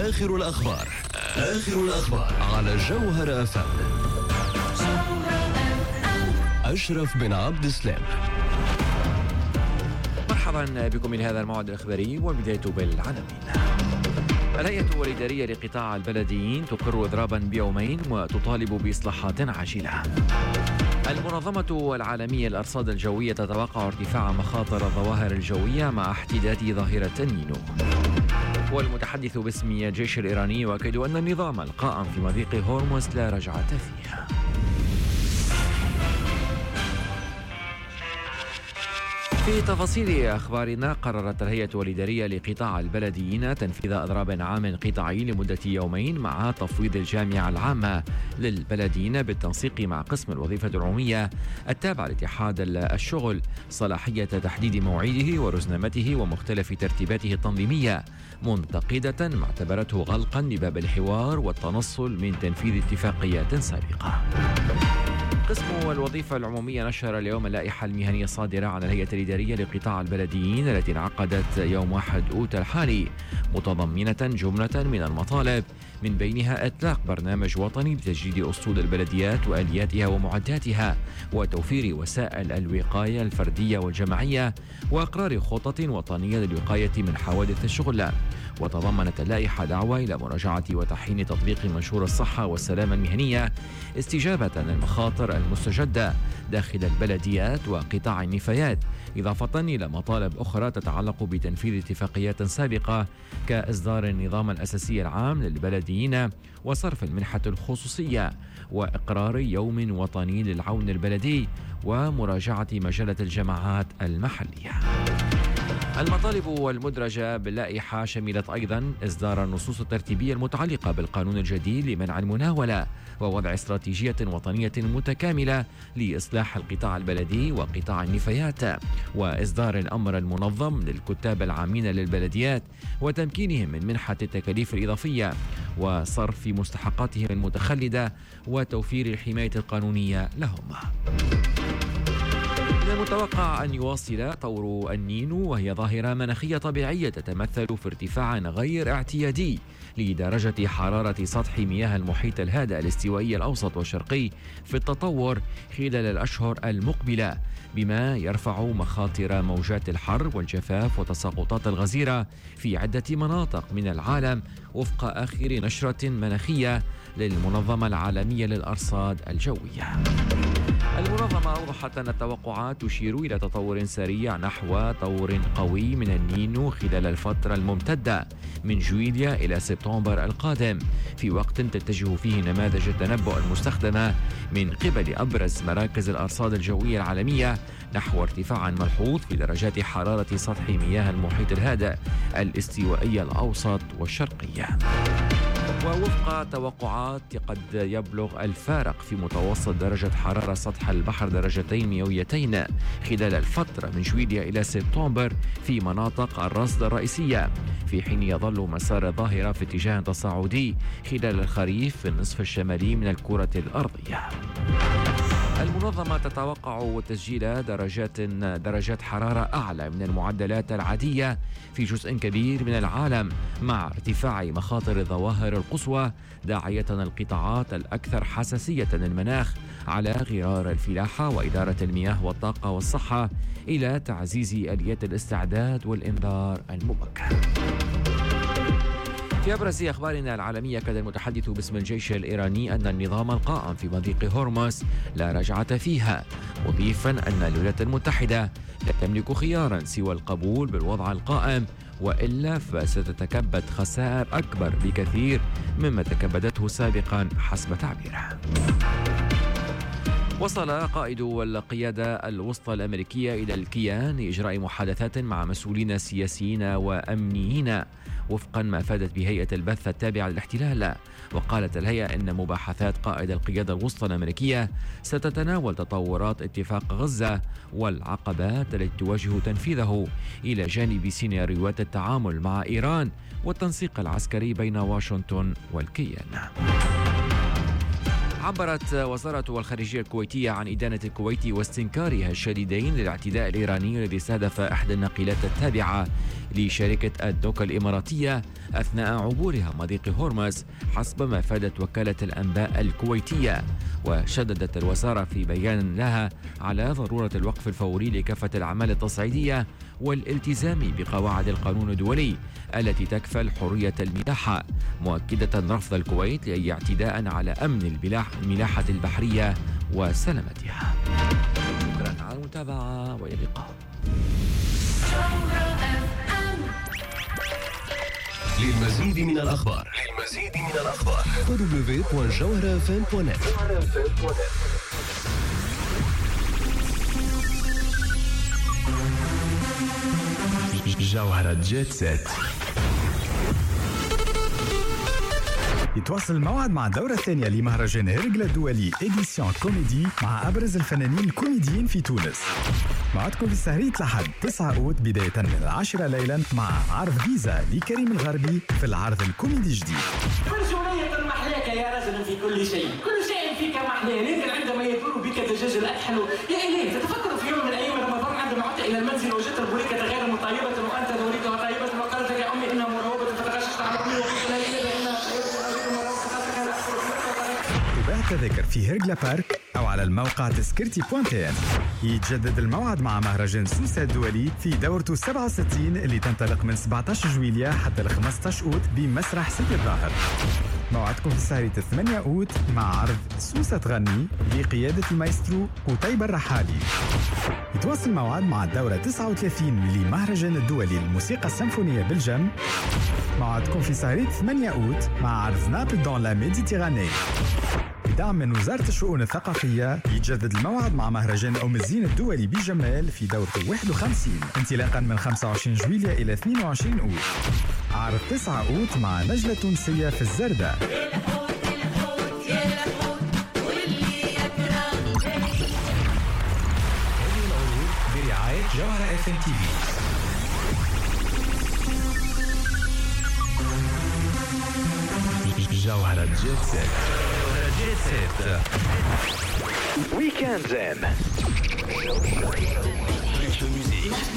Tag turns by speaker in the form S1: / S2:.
S1: آخر الأخبار على جوهر FM. أشرف بن عبد السلام.
S2: مرحبا بكم من هذا الموعد الإخباري، والبداية بالعناوين. الهيئة الإدارية لقطاع البلديين تقر إضرابا بيومين وتطالب بإصلاحات عاجلة. المنظمة العالمية للأرصاد الجوية تتوقع ارتفاع مخاطر الظواهر الجوية مع احتداث ظاهرة النينو. والمتحدث باسم الجيش الإيراني يؤكد أن النظام القائم في مضيق هرمز لا رجعة فيه. في تفاصيل أخبارنا، قررت الهيئة الإدارية لقطاع البلديين تنفيذ إضراب عام قطاعي لمدة يومين مع تفويض الجامعة العامة للبلديين بالتنسيق مع قسم الوظيفة العمومية التابع لاتحاد الشغل صلاحية تحديد موعده ورزنامته ومختلف ترتيباته التنظيمية، منتقدة ما اعتبرته غلقا لباب الحوار والتنصل من تنفيذ اتفاقيات سابقة. قسم الوظيفة العمومية نشر اليوم اللائحة المهنية الصادرة عن الهيئة الإدارية لقطاع البلديين التي انعقدت يوم 1 أوت الحالي، متضمنة جملة من المطالب من بينها إطلاق برنامج وطني لتجديد أسطول البلديات وآلياتها ومعداتها وتوفير وسائل الوقاية الفردية والجماعية وإقرار خطط وطنية للوقاية من حوادث الشغل. وتضمنت اللائحة دعوة إلى مراجعة وتحسين تطبيق منشور الصحة والسلامة المهنية استجابة للمخاطر المستجدة داخل البلديات وقطاع النفايات، إضافة إلى مطالب أخرى تتعلق بتنفيذ اتفاقيات سابقة كإصدار النظام الأساسي العام للبلديين وصرف المنحة الخصوصية وإقرار يوم وطني للعون البلدي ومراجعة مجلة الجماعات المحلية. المطالب المدرجة باللائحة شملت أيضا إصدار النصوص الترتيبية المتعلقة بالقانون الجديد لمنع المناولة ووضع استراتيجية وطنية متكاملة لإصلاح القطاع البلدي وقطاع النفايات، وإصدار الأمر المنظم للكتاب العامين للبلديات وتمكينهم من منحة التكاليف الإضافية وصرف مستحقاتهم المتخلدة وتوفير الحماية القانونية لهم. من المتوقع أن يواصل طور النينو، وهي ظاهرة مناخية طبيعية تتمثل في ارتفاع غير اعتيادي لدرجة حرارة سطح مياه المحيط الهادئ الاستوائي الأوسط والشرقي في التطور خلال الأشهر المقبلة، بما يرفع مخاطر موجات الحر والجفاف وتساقطات الغزيرة في عدة مناطق من العالم وفق آخر نشرة مناخية للمنظمة العالمية للأرصاد الجوية. المنظمة أوضحت أن التوقعات تشير إلى تطور سريع نحو طور قوي من النينو خلال الفترة الممتدة من جويليا إلى سبتمبر القادم، في وقت تتجه فيه نماذج التنبؤ المستخدمة من قبل أبرز مراكز الأرصاد الجوية العالمية نحو ارتفاع ملحوظ في درجات حرارة سطح مياه المحيط الهادئ الاستوائي الأوسط والشرقي. ووفق توقعات قد يبلغ الفارق في متوسط درجة حرارة سطح البحر درجتين مئويتين خلال الفترة من جويليا إلى سبتمبر في مناطق الرصد الرئيسية، في حين يظل مسار الظاهرة في اتجاه تصاعدي خلال الخريف في النصف الشمالي من الكرة الأرضية. المنظمة تتوقع تسجيل درجات حرارة أعلى من المعدلات العادية في جزء كبير من العالم مع ارتفاع مخاطر الظواهر القصوى، داعية القطاعات الأكثر حساسية للمناخ على غرار الفلاحة وإدارة المياه والطاقة والصحة إلى تعزيز آليات الاستعداد والإنذار المبكر. في أبرز أخبارنا العالمية، كان المتحدث باسم الجيش الإيراني أن النظام القائم في مضيق هرمز لا رجعة فيها، مضيفا أن الولايات المتحدة لا تملك خيارا سوى القبول بالوضع القائم، وإلا فستتكبد خسائر أكبر بكثير مما تكبدته سابقا حسب تعبيره. وصل قائد القيادة الوسطى الأمريكية إلى الكيان لإجراء محادثات مع مسؤولين سياسيين وأمنيين وفقا ما أفادت بهيئة البث التابعة للاحتلال. وقالت الهيئة إن مباحثات قائد القيادة الوسطى الأمريكية ستتناول تطورات اتفاق غزة والعقبات التي تواجه تنفيذه إلى جانب سيناريوهات التعامل مع إيران والتنسيق العسكري بين واشنطن والكيان. عبرت وزارة الخارجية الكويتية عن إدانة الكويت واستنكارها الشديدين للاعتداء الإيراني الذي استهدف إحدى الناقلات التابعة لشركة الدوكا الإماراتية أثناء عبورها مضيق هورمز، حسب ما أفادت وكالة الأنباء الكويتية. وشددت الوزارة في بيان لها على ضرورة الوقف الفوري لكافة الأعمال التصعيدية والالتزام بقواعد القانون الدولي التي تكفل حرية الملاحة، مؤكدة رفض الكويت لأي اعتداء على أمن الملاحة البحرية وسلامتها. شكرا على المتابعة وإلى اللقاء.
S1: للمزيد من الأخبار www.jawharafm.net.
S3: جوهرة جيت سيت. يتواصل الموعد مع الدورة الثانية لمهرجان هرقلة الدولي إديسيون كوميدي مع أبرز الفنانين الكوميديين في تونس. موعدكم في سهرية الأحد 9 أوت بداية من 10 ليلا مع عرض فيزا لكريم الغربي في العرض الكوميدي الجديد.
S4: فرجونية محلاك يا رجل في كل شيء فيك محلاه، لكن عندما يدور بك دجاج الأكحل يا إلهي، تتفكر في يوم من أيام رمضان عندما عدت إلى المنزل وجدت البوريكة غير مطيبة وأنت تريدها طيبة وقالت يا أمي إنها مروبة فتغششت على أمي وقلت لها إنها
S3: تباع تذاكر في هرقلة بارك أو على الموقع تذكرتي.tn. يتجدد الموعد مع مهرجان سوسة الدولي في دورته 67 اللي تنطلق من 17 جويلية حتى ل 15 أوت بمسرح سيدي الظاهر. موعدكم في سهرة 8 أوت مع عرض سوسة تغني بقيادة المايسترو قتيبة الرحالي. يتواصل الموعد مع الدورة 39 لمهرجان الدولي للموسيقى السيمفونية بالجم. موعدكم في سهرة 8 أوت مع عرض نابل دون لا ميديتيراني بدعم من وزارة الشؤون الثقافية. يتجدد الموعد مع مهرجان أم الزين الدولي بجمال في دورته 51 انطلاقا من 25 جويلية إلى 22 أوت. عرض 9 أوت مع نجلة تونسية في الزردة. برعاية جوهرة FM TV. جوهرة جيت سيت.
S1: Weekend Zen. Musique.